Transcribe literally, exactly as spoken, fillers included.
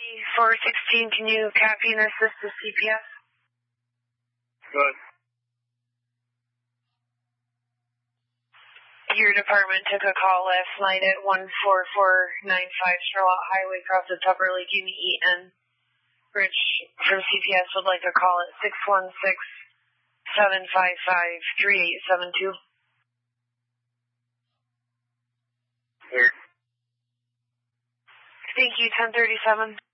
four sixteen, can you copy and assist the C P S? Good. Your department took a call last night at one four four nine five Charlotte Highway across the Tupper Lake in Eaton. Rich from C P S would like a call at six one six, seven five five, three eight seven two. Here. Thank you, ten thirty-seven.